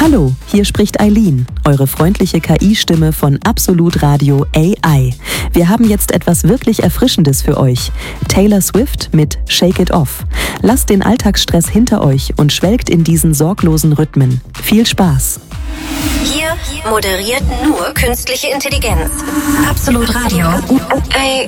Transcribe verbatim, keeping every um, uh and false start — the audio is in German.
Hallo, hier spricht Eileen, eure freundliche K I-Stimme von Absolut Radio A I. Wir haben jetzt etwas wirklich Erfrischendes für euch. Taylor Swift mit Shake It Off. Lasst den Alltagsstress hinter euch und schwelgt in diesen sorglosen Rhythmen. Viel Spaß! Hier moderiert nur künstliche Intelligenz. Absolut Radio. A I.